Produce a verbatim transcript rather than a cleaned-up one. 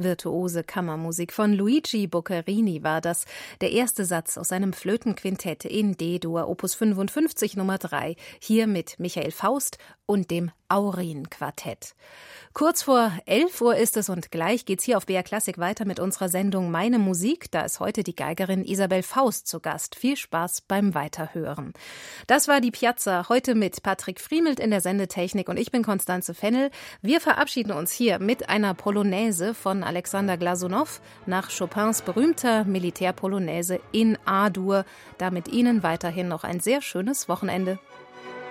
Virtuose Kammermusik von Luigi Boccherini war das. Der erste Satz aus seinem Flötenquintett in D-Dur, Opus fünfundfünfzig Nummer drei, hier mit Michael Faust und dem Aurin-Quartett. Kurz vor elf Uhr ist es und gleich geht's hier auf B R Klassik weiter mit unserer Sendung Meine Musik. Da ist heute die Geigerin Isabel Faust zu Gast. Viel Spaß beim Weiterhören. Das war die Piazza, heute mit Patrick Friemelt in der Sendetechnik und ich bin Constanze Fennel. Wir verabschieden uns hier mit einer Polonaise von Alexander Glasunow nach Chopins berühmter Militärpolonaise in A-Dur. Damit Ihnen weiterhin noch ein sehr schönes Wochenende.